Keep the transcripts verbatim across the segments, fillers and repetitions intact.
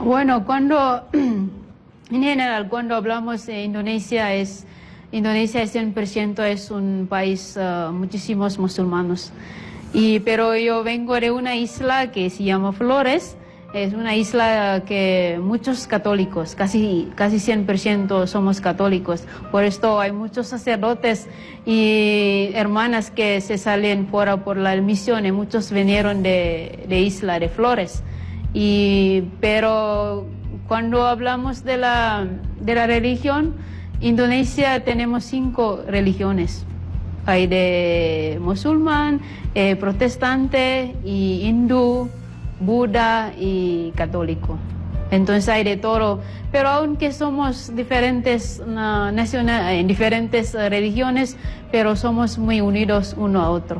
Bueno, cuando, en general, cuando hablamos de Indonesia, es, Indonesia es cien por ciento es un país, uh, muchísimos musulmanes. Y, pero yo vengo de una isla que se llama Flores, es una isla que muchos católicos, casi, casi cien por ciento somos católicos. Por esto hay muchos sacerdotes y hermanas que se salen fuera por la misión y muchos vinieron de, de Isla de Flores. Y, pero cuando hablamos de la, de la religión, Indonesia tenemos cinco religiones. Hay de musulmán, eh, protestante, y hindú, Buda y católico. Entonces hay de todo. Pero aunque somos diferentes uh, nacional, en diferentes uh, religiones, pero somos muy unidos uno a otro.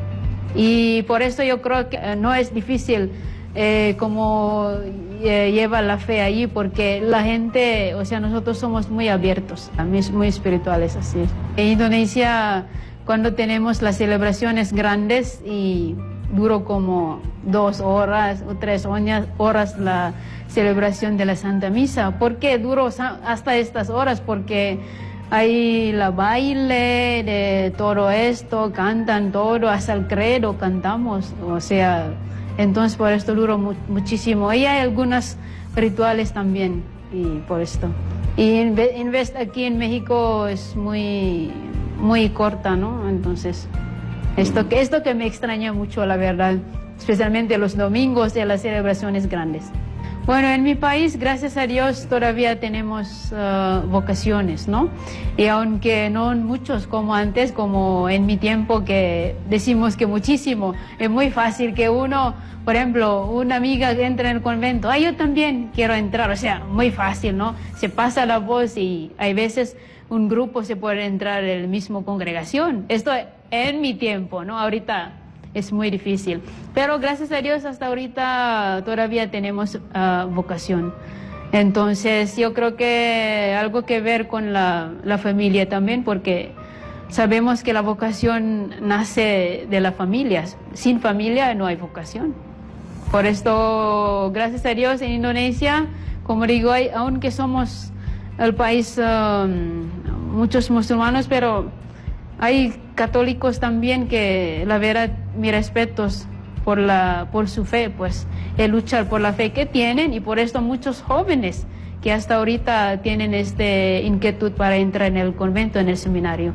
Y por eso yo creo que uh, no es difícil Eh, como eh, lleva la fe allí, porque la gente, o sea, nosotros somos muy abiertos, muy, muy espirituales, así es. En Indonesia, cuando tenemos las celebraciones grandes y duro como dos horas o tres horas la celebración de la Santa Misa. ¿Por qué duro hasta estas horas? Porque hay la baile de todo esto, cantan todo, hasta el credo cantamos, o sea, entonces por esto duró mu muchísimo. Y hay algunos rituales también, y por esto. Y en vez aquí en México es muy, muy corta, ¿no? Entonces, esto que, esto que me extraña mucho, la verdad, especialmente los domingos de las celebraciones grandes. Bueno, en mi país, gracias a Dios, todavía tenemos uh, vocaciones, ¿no? Y aunque no muchos como antes, como en mi tiempo, que decimos que muchísimo, es muy fácil que uno, por ejemplo, una amiga que entra en el convento, ah, yo también quiero entrar, o sea, muy fácil, ¿no? Se pasa la voz y hay veces un grupo se puede entrar en la misma congregación. Esto en mi tiempo, ¿no? Ahorita es muy difícil, pero gracias a Dios hasta ahorita todavía tenemos uh, vocación. Entonces yo creo que algo que ver con la, la familia también, porque sabemos que la vocación nace de las familias. Sin familia no hay vocación. Por esto, gracias a Dios, en Indonesia, como digo, hay, aunque somos el país, um, muchos musulmanes, pero hay católicos también que, la verdad, mis respetos por, la, por su fe, pues, el luchar por la fe que tienen, y por esto muchos jóvenes que hasta ahorita tienen esta inquietud para entrar en el convento, en el seminario.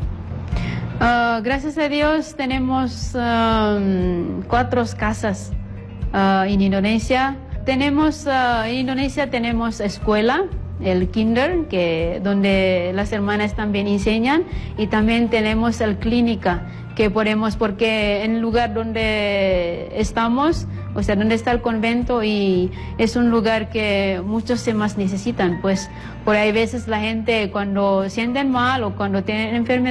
Uh, gracias a Dios tenemos um, cuatro casas uh, en Indonesia. Tenemos, uh, en Indonesia tenemos escuela, el kinder, que donde las hermanas también enseñan, y también tenemos el clínica, que podemos, porque en el lugar donde estamos, o sea, donde está el convento, y es un lugar que muchos se más necesitan, pues por ahí veces la gente cuando sienten mal o cuando tienen enfermedad,